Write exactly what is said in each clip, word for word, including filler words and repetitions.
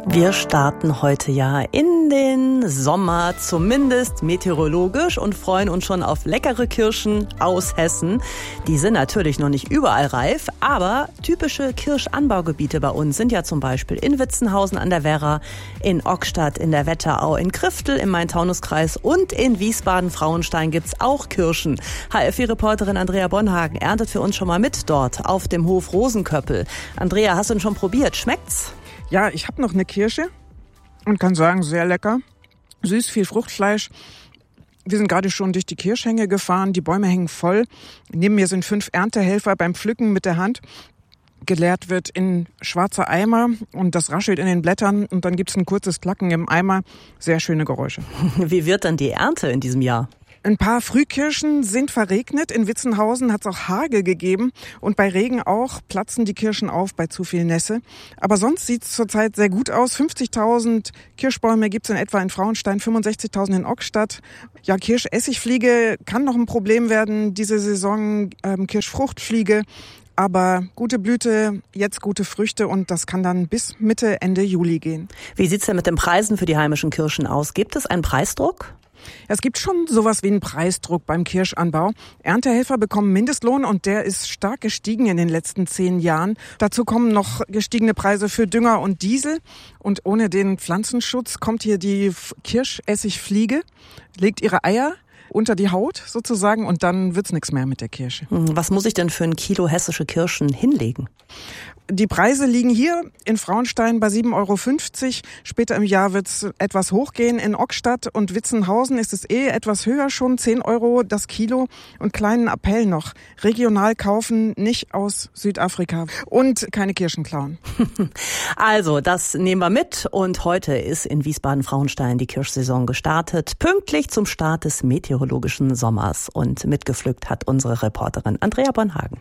Wir starten heute ja in den Sommer, zumindest meteorologisch, und freuen uns schon auf leckere Kirschen aus Hessen. Die sind natürlich noch nicht überall reif, aber typische Kirschanbaugebiete bei uns sind ja zum Beispiel in Witzenhausen an der Werra, in Ockstadt, in der Wetterau, in Kriftel im Main-Taunus-Kreis und in Wiesbaden-Frauenstein gibt's auch Kirschen. H F vier-Reporterin Andrea Bonhagen erntet für uns schon mal mit dort auf dem Hof Rosenköppel. Andrea, hast du ihn schon probiert? Schmeckt's? Ja, ich habe noch eine Kirsche und kann sagen, sehr lecker. Süß, viel Fruchtfleisch. Wir sind gerade schon durch die Kirschhänge gefahren. Die Bäume hängen voll. Neben mir sind fünf Erntehelfer beim Pflücken mit der Hand. Geleert wird in schwarzer Eimer und das raschelt in den Blättern. Und dann gibt's ein kurzes Klacken im Eimer. Sehr schöne Geräusche. Wie wird dann die Ernte in diesem Jahr? Ein paar Frühkirschen sind verregnet. In Witzenhausen hat es auch Hagel gegeben. Und bei Regen auch platzen die Kirschen auf bei zu viel Nässe. Aber sonst sieht es zurzeit sehr gut aus. fünfzigtausend Kirschbäume gibt es in etwa in Frauenstein, fünfundsechzigtausend in Ockstadt. Ja, Kirschessigfliege kann noch ein Problem werden diese Saison. Ähm, Kirschfruchtfliege. Aber gute Blüte, jetzt gute Früchte und das kann dann bis Mitte, Ende Juli gehen. Wie sieht's denn mit den Preisen für die heimischen Kirschen aus? Gibt es einen Preisdruck? Es gibt schon sowas wie einen Preisdruck beim Kirschanbau. Erntehelfer bekommen Mindestlohn und der ist stark gestiegen in den letzten zehn Jahren. Dazu kommen noch gestiegene Preise für Dünger und Diesel. Und ohne den Pflanzenschutz kommt hier die Kirschessigfliege, legt ihre Eier unter die Haut sozusagen und dann wird's nichts mehr mit der Kirsche. Was muss ich denn für ein Kilo hessische Kirschen hinlegen? Die Preise liegen hier in Frauenstein bei sieben Euro fünfzig. Später im Jahr wird's etwas hochgehen. In Ockstadt und Witzenhausen ist es eh etwas höher schon, zehn Euro das Kilo. Und kleinen Appell noch, regional kaufen, nicht aus Südafrika und keine Kirschen klauen. Also, das nehmen wir mit und heute ist in Wiesbaden-Frauenstein die Kirschsaison gestartet, pünktlich zum Start des meteorologischen Sommers. Und mitgepflückt hat unsere Reporterin Andrea Bonhagen.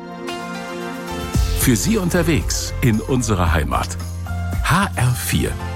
Für Sie unterwegs in unserer Heimat. H R vier